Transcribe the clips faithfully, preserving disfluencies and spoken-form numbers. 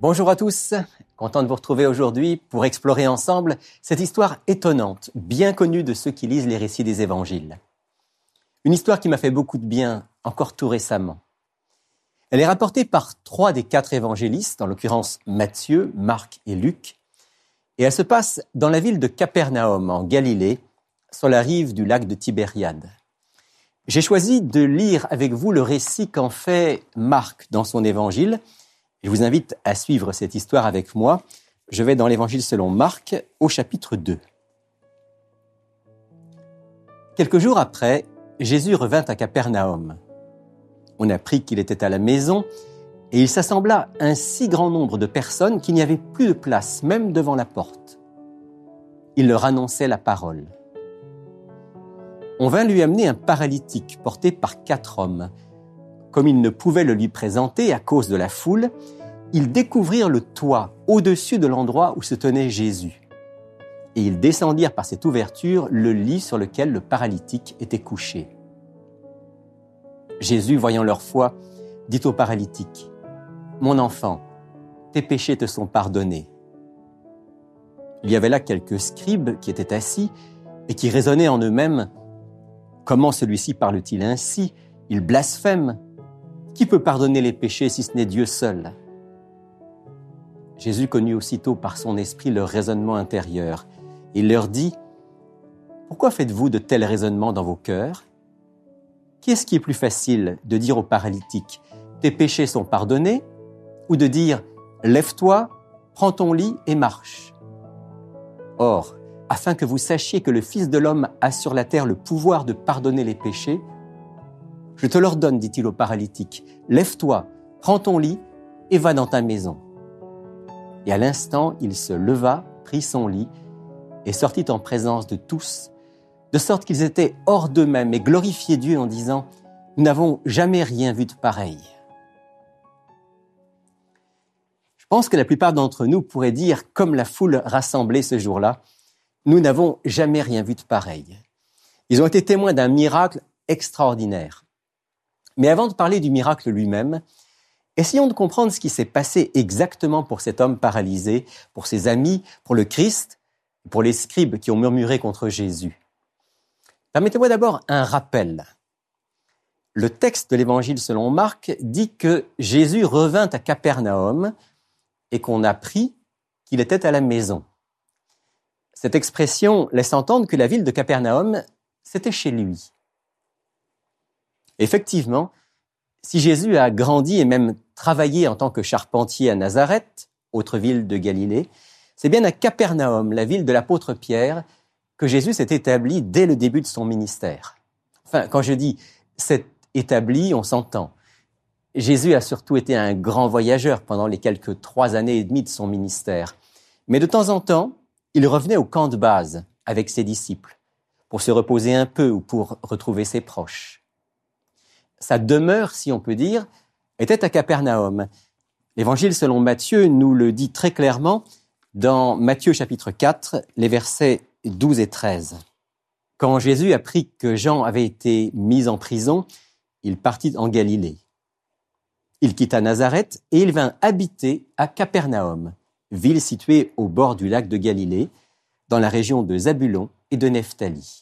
Bonjour à tous, content de vous retrouver aujourd'hui pour explorer ensemble cette histoire étonnante, bien connue de ceux qui lisent les récits des évangiles. Une histoire qui m'a fait beaucoup de bien, encore tout récemment. Elle est rapportée par trois des quatre évangélistes, en l'occurrence Matthieu, Marc et Luc, et elle se passe dans la ville de Capernaum, en Galilée, sur la rive du lac de Tibériade. J'ai choisi de lire avec vous le récit qu'en fait Marc dans son évangile. Je vous invite à suivre cette histoire avec moi. Je vais dans l'évangile selon Marc, au chapitre deux. Quelques jours après, Jésus revint à Capernaum. On apprit qu'il était à la maison et il s'assembla un si grand nombre de personnes qu'il n'y avait plus de place, même devant la porte. Il leur annonçait la parole. On vint lui amener un paralytique porté par quatre hommes. Comme ils ne pouvaient le lui présenter à cause de la foule, ils découvrirent le toit au-dessus de l'endroit où se tenait Jésus. Et ils descendirent par cette ouverture le lit sur lequel le paralytique était couché. Jésus, voyant leur foi, dit au paralytique, « Mon enfant, tes péchés te sont pardonnés. » Il y avait là quelques scribes qui étaient assis et qui raisonnaient en eux-mêmes, « Comment celui-ci parle-t-il ainsi? Il blasphème. Qui peut pardonner les péchés si ce n'est Dieu seul ?» Jésus connut aussitôt par son esprit leur raisonnement intérieur. Il leur dit, « Pourquoi faites-vous de tels raisonnements dans vos cœurs? Qu'est-ce qui est plus facile de dire au paralytique, « Tes péchés sont pardonnés » ou de dire, « Lève-toi, prends ton lit et marche » ? Or, afin que vous sachiez que le Fils de l'homme a sur la terre le pouvoir de pardonner les péchés, je te l'ordonne, dit-il au paralytique, « Lève-toi, prends ton lit et va dans ta maison. » Et à l'instant, il se leva, prit son lit et sortit en présence de tous, de sorte qu'ils étaient hors d'eux-mêmes et glorifiaient Dieu en disant « Nous n'avons jamais rien vu de pareil. » Je pense que la plupart d'entre nous pourraient dire, comme la foule rassemblée ce jour-là, « Nous n'avons jamais rien vu de pareil. » Ils ont été témoins d'un miracle extraordinaire. Mais avant de parler du miracle lui-même, essayons de comprendre ce qui s'est passé exactement pour cet homme paralysé, pour ses amis, pour le Christ, pour les scribes qui ont murmuré contre Jésus. Permettez-moi d'abord un rappel. Le texte de l'Évangile selon Marc dit que Jésus revint à Capernaum et qu'on apprit qu'il était à la maison. Cette expression laisse entendre que la ville de Capernaum, c'était chez lui. Effectivement, si Jésus a grandi et même travaillé en tant que charpentier à Nazareth, autre ville de Galilée, c'est bien à Capernaum, la ville de l'apôtre Pierre, que Jésus s'est établi dès le début de son ministère. Enfin, quand je dis « s'est établi », on s'entend. Jésus a surtout été un grand voyageur pendant les quelques trois années et demie de son ministère. Mais de temps en temps, il revenait au camp de base avec ses disciples pour se reposer un peu ou pour retrouver ses proches. Sa demeure, si on peut dire, était à Capernaum. L'Évangile selon Matthieu nous le dit très clairement dans Matthieu chapitre quatre, les versets douze et treize. Quand Jésus apprit que Jean avait été mis en prison, il partit en Galilée. Il quitta Nazareth et il vint habiter à Capernaum, ville située au bord du lac de Galilée, dans la région de Zabulon et de Nephthali.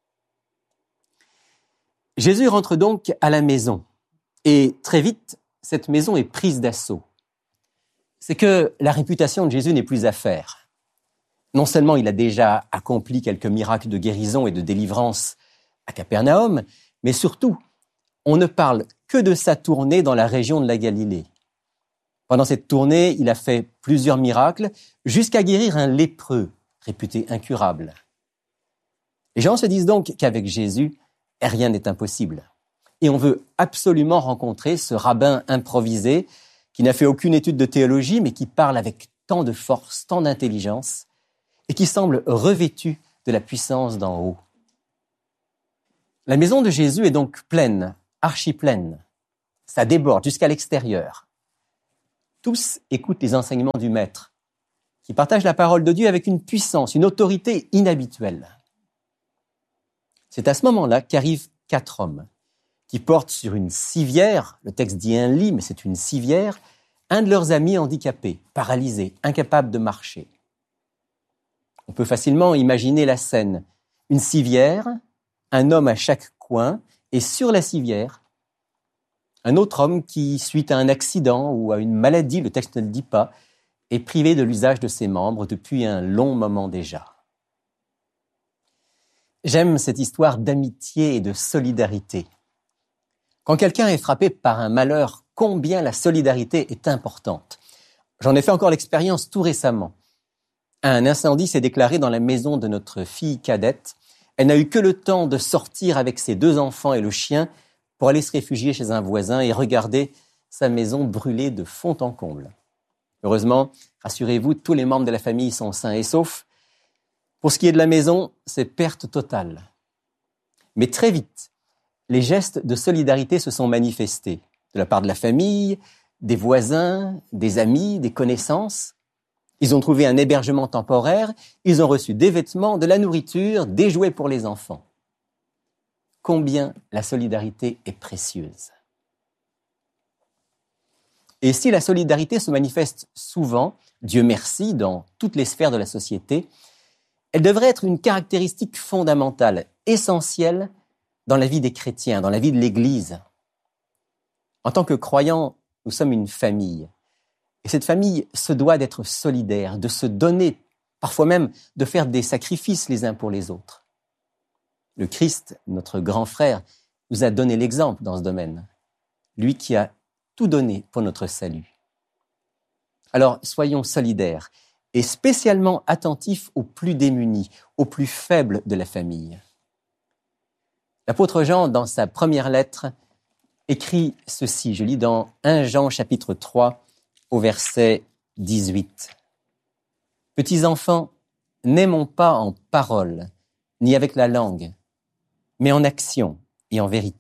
Jésus rentre donc à la maison et très vite, cette maison est prise d'assaut. C'est que la réputation de Jésus n'est plus à faire. Non seulement il a déjà accompli quelques miracles de guérison et de délivrance à Capernaum, mais surtout, on ne parle que de sa tournée dans la région de la Galilée. Pendant cette tournée, il a fait plusieurs miracles jusqu'à guérir un lépreux réputé incurable. Les gens se disent donc qu'avec Jésus, rien n'est impossible. Et on veut absolument rencontrer ce rabbin improvisé qui n'a fait aucune étude de théologie, mais qui parle avec tant de force, tant d'intelligence, et qui semble revêtu de la puissance d'en haut. La maison de Jésus est donc pleine, archi-pleine. Ça déborde jusqu'à l'extérieur. Tous écoutent les enseignements du Maître, qui partage la parole de Dieu avec une puissance, une autorité inhabituelle. C'est à ce moment-là qu'arrivent quatre hommes qui portent sur une civière, le texte dit un lit, mais c'est une civière, un de leurs amis handicapé, paralysé, incapable de marcher. On peut facilement imaginer la scène. Une civière, un homme à chaque coin, et sur la civière, un autre homme qui, suite à un accident ou à une maladie, le texte ne le dit pas, est privé de l'usage de ses membres depuis un long moment déjà. J'aime cette histoire d'amitié et de solidarité. Quand quelqu'un est frappé par un malheur, combien la solidarité est importante. J'en ai fait encore l'expérience tout récemment. Un incendie s'est déclaré dans la maison de notre fille cadette. Elle n'a eu que le temps de sortir avec ses deux enfants et le chien pour aller se réfugier chez un voisin et regarder sa maison brûler de fond en comble. Heureusement, rassurez-vous, tous les membres de la famille sont sains et saufs. Pour ce qui est de la maison, c'est perte totale. Mais très vite, les gestes de solidarité se sont manifestés de la part de la famille, des voisins, des amis, des connaissances. Ils ont trouvé un hébergement temporaire, ils ont reçu des vêtements, de la nourriture, des jouets pour les enfants. Combien la solidarité est précieuse. Et si la solidarité se manifeste souvent, Dieu merci, dans toutes les sphères de la société, elle devrait être une caractéristique fondamentale, essentielle dans la vie des chrétiens, dans la vie de l'Église. En tant que croyants, nous sommes une famille. Et cette famille se doit d'être solidaire, de se donner, parfois même de faire des sacrifices les uns pour les autres. Le Christ, notre grand frère, nous a donné l'exemple dans ce domaine. Lui qui a tout donné pour notre salut. Alors, soyons solidaires et spécialement attentifs aux plus démunis, aux plus faibles de la famille. L'apôtre Jean, dans sa première lettre, écrit ceci. Je lis dans premier Jean chapitre trois, au verset dix-huit. « Petits enfants, n'aimons pas en parole, ni avec la langue, mais en action et en vérité. »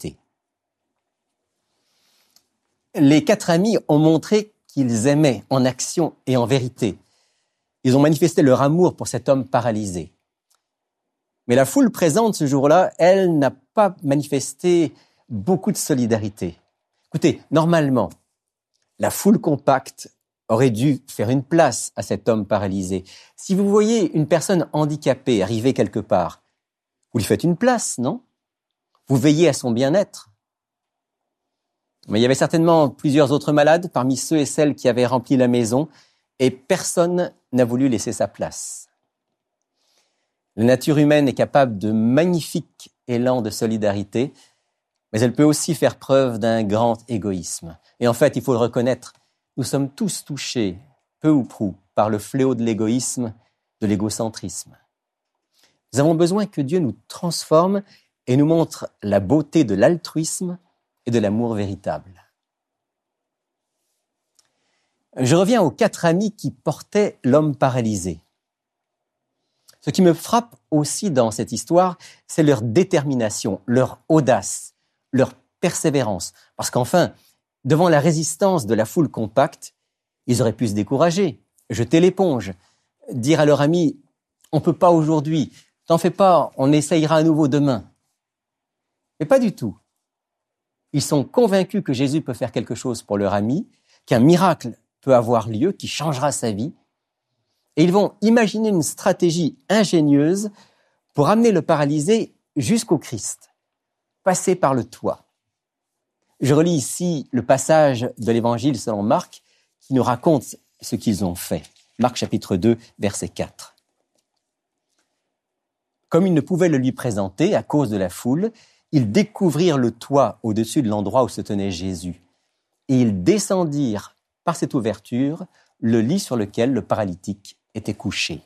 Les quatre amis ont montré qu'ils aimaient en action et en vérité. Ils ont manifesté leur amour pour cet homme paralysé. Mais la foule présente ce jour-là, elle n'a pas manifesté beaucoup de solidarité. Écoutez, normalement, la foule compacte aurait dû faire une place à cet homme paralysé. Si vous voyez une personne handicapée arriver quelque part, vous lui faites une place, non? Vous veillez à son bien-être. Mais il y avait certainement plusieurs autres malades parmi ceux et celles qui avaient rempli la maison et personne n'a voulu laisser sa place. La nature humaine est capable de magnifiques élans de solidarité, mais elle peut aussi faire preuve d'un grand égoïsme. Et en fait, il faut le reconnaître, nous sommes tous touchés, peu ou prou, par le fléau de l'égoïsme, de l'égocentrisme. Nous avons besoin que Dieu nous transforme et nous montre la beauté de l'altruisme et de l'amour véritable. Je reviens aux quatre amis qui portaient l'homme paralysé. Ce qui me frappe aussi dans cette histoire, c'est leur détermination, leur audace, leur persévérance. Parce qu'enfin, devant la résistance de la foule compacte, ils auraient pu se décourager, jeter l'éponge, dire à leur ami « on ne peut pas aujourd'hui, t'en fais pas, on essayera à nouveau demain ». Mais pas du tout. Ils sont convaincus que Jésus peut faire quelque chose pour leur ami, qu'un miracle peut avoir lieu, qui changera sa vie. Et ils vont imaginer une stratégie ingénieuse pour amener le paralysé jusqu'au Christ, passer par le toit. Je relis ici le passage de l'Évangile selon Marc qui nous raconte ce qu'ils ont fait. Marc chapitre deux, verset quatre. Comme ils ne pouvaient le lui présenter à cause de la foule, ils découvrirent le toit au-dessus de l'endroit où se tenait Jésus. Et ils descendirent par cette ouverture le lit sur lequel le paralytique était couché.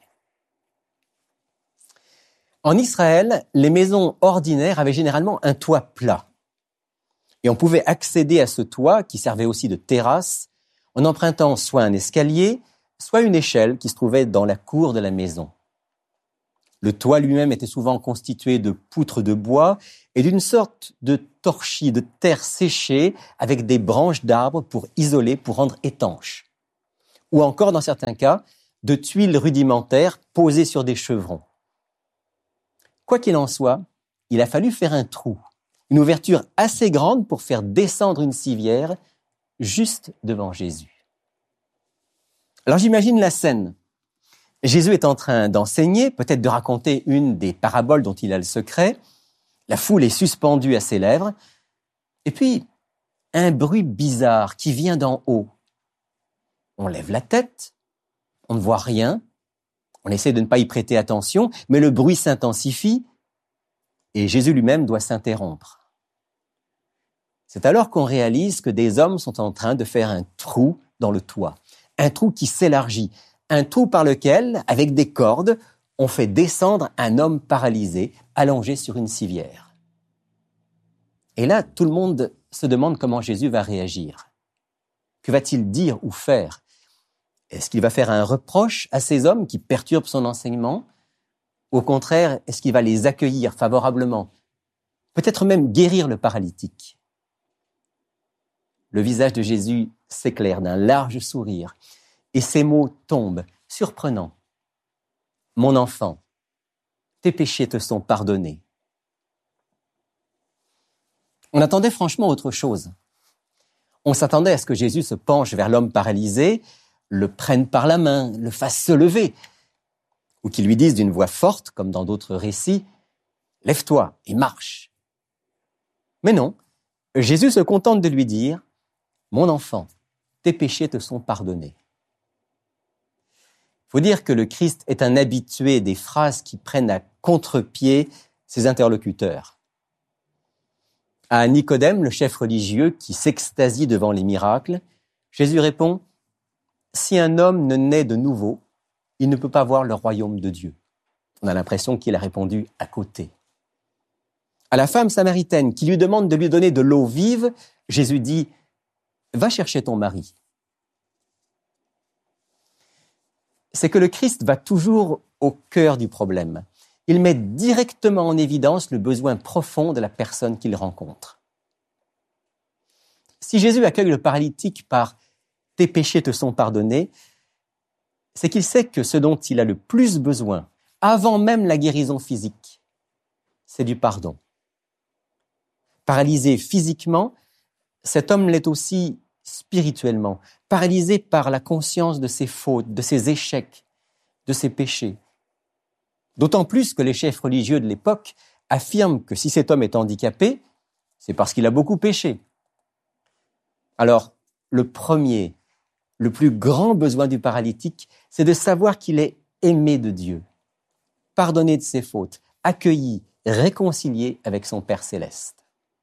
En Israël, les maisons ordinaires avaient généralement un toit plat. Et on pouvait accéder à ce toit, qui servait aussi de terrasse, en empruntant soit un escalier, soit une échelle qui se trouvait dans la cour de la maison. Le toit lui-même était souvent constitué de poutres de bois et d'une sorte de torchis, de terre séchée avec des branches d'arbres pour isoler, pour rendre étanche. Ou encore, dans certains cas, de tuiles rudimentaires posées sur des chevrons. Quoi qu'il en soit, il a fallu faire un trou, une ouverture assez grande pour faire descendre une civière juste devant Jésus. Alors j'imagine la scène. Jésus est en train d'enseigner, peut-être de raconter une des paraboles dont il a le secret. La foule est suspendue à ses lèvres. Et puis, un bruit bizarre qui vient d'en haut. On lève la tête, on ne voit rien, on essaie de ne pas y prêter attention, mais le bruit s'intensifie et Jésus lui-même doit s'interrompre. C'est alors qu'on réalise que des hommes sont en train de faire un trou dans le toit, un trou qui s'élargit, un trou par lequel, avec des cordes, on fait descendre un homme paralysé, allongé sur une civière. Et là, tout le monde se demande comment Jésus va réagir. Que va-t-il dire ou faire ? Est-ce qu'il va faire un reproche à ces hommes qui perturbent son enseignement ? Ou au contraire, est-ce qu'il va les accueillir favorablement ? Peut-être même guérir le paralytique. Le visage de Jésus s'éclaire d'un large sourire et ces mots tombent, surprenants. « Mon enfant, tes péchés te sont pardonnés. » On attendait franchement autre chose. On s'attendait à ce que Jésus se penche vers l'homme paralysé, le prenne par la main, le fasse se lever, ou qu'il lui dise d'une voix forte, comme dans d'autres récits, « Lève-toi et marche ». Mais non, Jésus se contente de lui dire « Mon enfant, tes péchés te sont pardonnés ». Il faut dire que le Christ est un habitué des phrases qui prennent à contre-pied ses interlocuteurs. À Nicodème, le chef religieux qui s'extasie devant les miracles, Jésus répond « Si un homme ne naît de nouveau, il ne peut pas voir le royaume de Dieu. » On a l'impression qu'il a répondu à côté. À la femme samaritaine qui lui demande de lui donner de l'eau vive, Jésus dit « Va chercher ton mari ». C'est que le Christ va toujours au cœur du problème. Il met directement en évidence le besoin profond de la personne qu'il rencontre. Si Jésus accueille le paralytique par « tes péchés te sont pardonnés », c'est qu'il sait que ce dont il a le plus besoin, avant même la guérison physique, c'est du pardon. Paralysé physiquement, cet homme l'est aussi spirituellement, paralysé par la conscience de ses fautes, de ses échecs, de ses péchés. D'autant plus que les chefs religieux de l'époque affirment que si cet homme est handicapé, c'est parce qu'il a beaucoup péché. Alors, le premier, le plus grand besoin du paralytique, c'est de savoir qu'il est aimé de Dieu, pardonné de ses fautes, accueilli, réconcilié avec son Père céleste.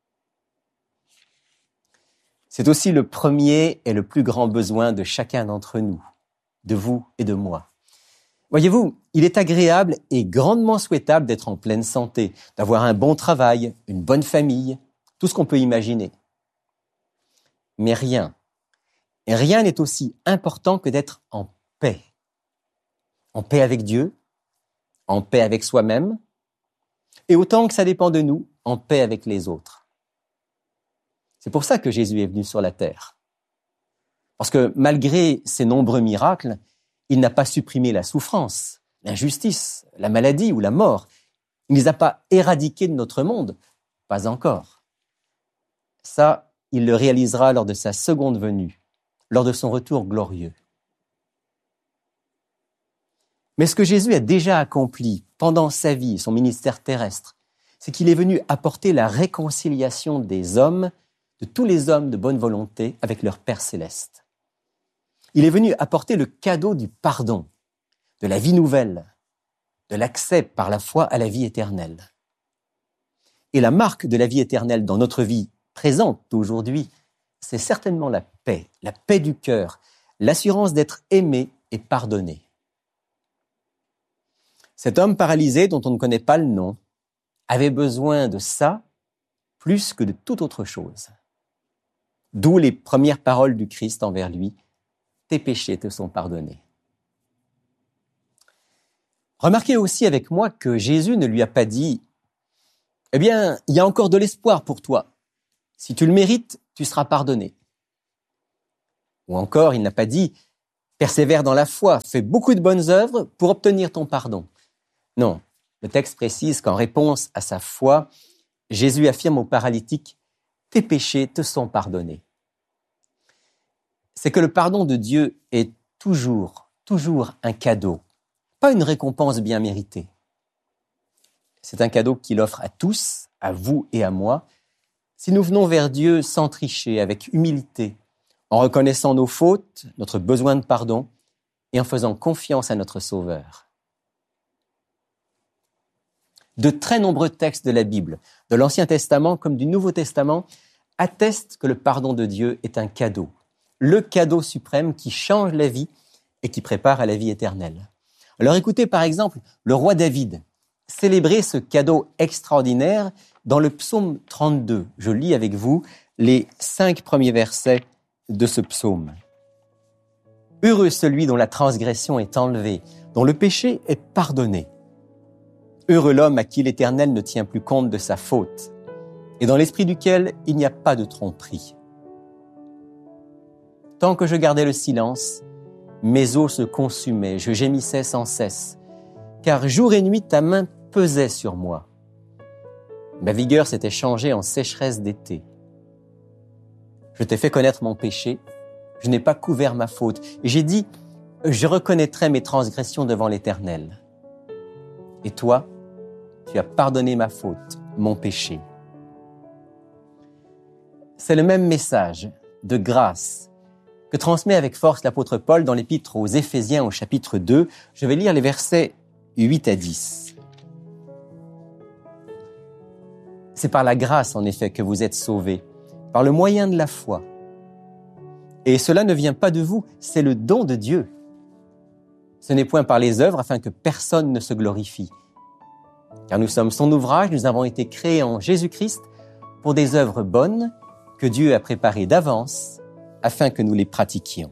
C'est aussi le premier et le plus grand besoin de chacun d'entre nous, de vous et de moi. Voyez-vous, il est agréable et grandement souhaitable d'être en pleine santé, d'avoir un bon travail, une bonne famille, tout ce qu'on peut imaginer. Mais rien, et rien n'est aussi important que d'être en paix. En paix avec Dieu, en paix avec soi-même, et autant que ça dépend de nous, en paix avec les autres. C'est pour ça que Jésus est venu sur la terre. Parce que malgré ses nombreux miracles, il n'a pas supprimé la souffrance, l'injustice, la maladie ou la mort. Il ne les a pas éradiqués de notre monde, pas encore. Ça, il le réalisera lors de sa seconde venue, lors de son retour glorieux. Mais ce que Jésus a déjà accompli pendant sa vie, son ministère terrestre, c'est qu'il est venu apporter la réconciliation des hommes, de tous les hommes de bonne volonté avec leur Père céleste. Il est venu apporter le cadeau du pardon, de la vie nouvelle, de l'accès par la foi à la vie éternelle. Et la marque de la vie éternelle dans notre vie présente aujourd'hui, c'est certainement la paix, la paix du cœur, l'assurance d'être aimé et pardonné. Cet homme paralysé dont on ne connaît pas le nom avait besoin de ça plus que de toute autre chose. D'où les premières paroles du Christ envers lui, « Tes péchés te sont pardonnés ». Remarquez aussi avec moi que Jésus ne lui a pas dit « Eh bien, il y a encore de l'espoir pour toi. Si tu le mérites, tu seras pardonné. » Ou encore, il n'a pas dit « Persévère dans la foi, fais beaucoup de bonnes œuvres pour obtenir ton pardon. » Non, le texte précise qu'en réponse à sa foi, Jésus affirme au paralytique « Tes péchés te sont pardonnés ». C'est que le pardon de Dieu est toujours, toujours un cadeau, pas une récompense bien méritée. C'est un cadeau qu'il offre à tous, à vous et à moi, si nous venons vers Dieu sans tricher, avec humilité, en reconnaissant nos fautes, notre besoin de pardon et en faisant confiance à notre Sauveur. De très nombreux textes de la Bible, de l'Ancien Testament comme du Nouveau Testament, attestent que le pardon de Dieu est un cadeau, le cadeau suprême qui change la vie et qui prépare à la vie éternelle. Alors écoutez par exemple le roi David célébrer ce cadeau extraordinaire dans le psaume trente-deux. Je lis avec vous les cinq premiers versets de ce psaume. « Heureux celui dont la transgression est enlevée, dont le péché est pardonné. Heureux l'homme à qui l'Éternel ne tient plus compte de sa faute, et dans l'esprit duquel il n'y a pas de tromperie. Tant que je gardais le silence, mes os se consumaient, je gémissais sans cesse, car jour et nuit ta main pesait sur moi. Ma vigueur s'était changée en sécheresse d'été. Je t'ai fait connaître mon péché, je n'ai pas couvert ma faute, et j'ai dit, je reconnaîtrai mes transgressions devant l'Éternel. Et toi, tu as pardonné ma faute, mon péché. » C'est le même message de grâce que transmet avec force l'apôtre Paul dans l'épître aux Éphésiens au chapitre deux. Je vais lire les versets huit à dix. C'est par la grâce, en effet, que vous êtes sauvés, par le moyen de la foi. Et cela ne vient pas de vous, c'est le don de Dieu. Ce n'est point par les œuvres afin que personne ne se glorifie. Car nous sommes son ouvrage, nous avons été créés en Jésus-Christ pour des œuvres bonnes que Dieu a préparées d'avance afin que nous les pratiquions.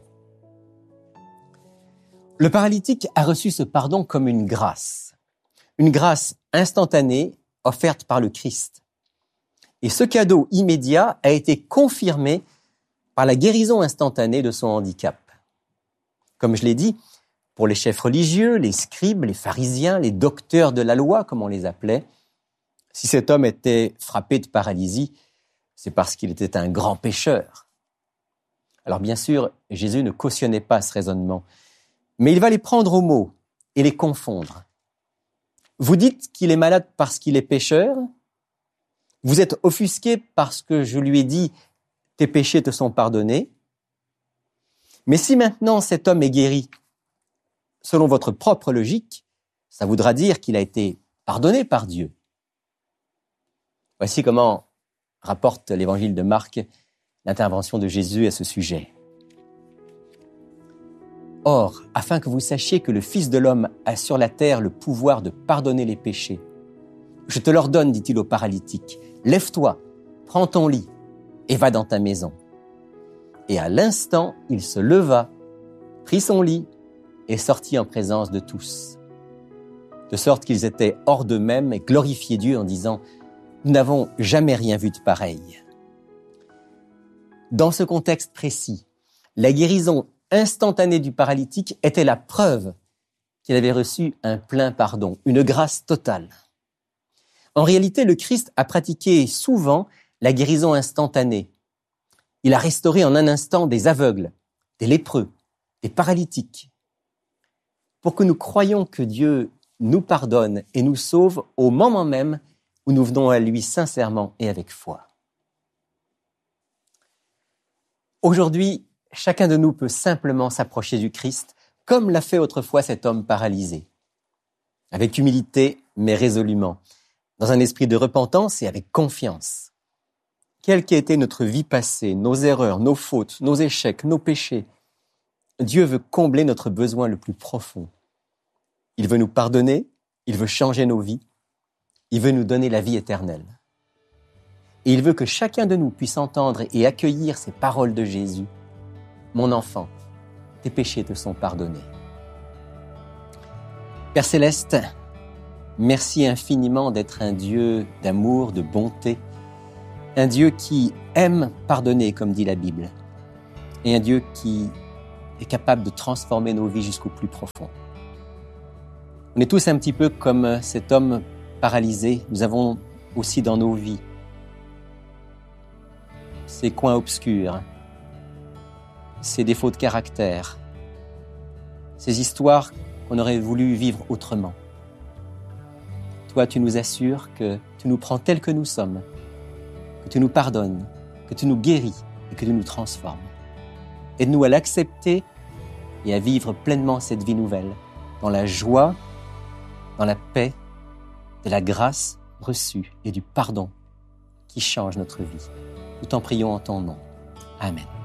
Le paralytique a reçu ce pardon comme une grâce, une grâce instantanée offerte par le Christ. Et ce cadeau immédiat a été confirmé par la guérison instantanée de son handicap. Comme je l'ai dit, pour les chefs religieux, les scribes, les pharisiens, les docteurs de la loi, comme on les appelait, si cet homme était frappé de paralysie, c'est parce qu'il était un grand pécheur. Alors bien sûr, Jésus ne cautionnait pas ce raisonnement, mais il va les prendre au mot et les confondre. Vous dites qu'il est malade parce qu'il est pécheur? Vous êtes offusqué parce que je lui ai dit « tes péchés te sont pardonnés ». Mais si maintenant cet homme est guéri, selon votre propre logique, ça voudra dire qu'il a été pardonné par Dieu. Voici comment rapporte l'évangile de Marc l'intervention de Jésus à ce sujet. Or, afin que vous sachiez que le Fils de l'homme a sur la terre le pouvoir de pardonner les péchés, je te l'ordonne, dit-il au paralytique, lève-toi, prends ton lit et va dans ta maison. Et à l'instant, il se leva, prit son lit et sortit en présence de tous. De sorte qu'ils étaient hors d'eux-mêmes et glorifiaient Dieu en disant « Nous n'avons jamais rien vu de pareil. » Dans ce contexte précis, la guérison instantanée du paralytique était la preuve qu'il avait reçu un plein pardon, une grâce totale. En réalité, le Christ a pratiqué souvent la guérison instantanée. Il a restauré en un instant des aveugles, des lépreux, des paralytiques. Pour que nous croyions que Dieu nous pardonne et nous sauve au moment même où nous venons à lui sincèrement et avec foi. Aujourd'hui, chacun de nous peut simplement s'approcher du Christ comme l'a fait autrefois cet homme paralysé, avec humilité mais résolument, dans un esprit de repentance et avec confiance. Quelle qu'ait été notre vie passée, nos erreurs, nos fautes, nos échecs, nos péchés, Dieu veut combler notre besoin le plus profond. Il veut nous pardonner, il veut changer nos vies, il veut nous donner la vie éternelle. Et il veut que chacun de nous puisse entendre et accueillir ces paroles de Jésus. Mon enfant, tes péchés te sont pardonnés. Père Céleste, merci infiniment d'être un Dieu d'amour, de bonté, un Dieu qui aime pardonner, comme dit la Bible, et un Dieu qui est capable de transformer nos vies jusqu'au plus profond. On est tous un petit peu comme cet homme paralysé. Nous avons aussi dans nos vies ces coins obscurs, ces défauts de caractère, ces histoires qu'on aurait voulu vivre autrement. Toi, tu nous assures que tu nous prends tels que nous sommes, que tu nous pardonnes, que tu nous guéris et que tu nous transformes. Aide-nous à l'accepter et à vivre pleinement cette vie nouvelle, dans la joie, dans la paix, de la grâce reçue et du pardon qui change notre vie. Nous t'en prions en ton nom. Amen.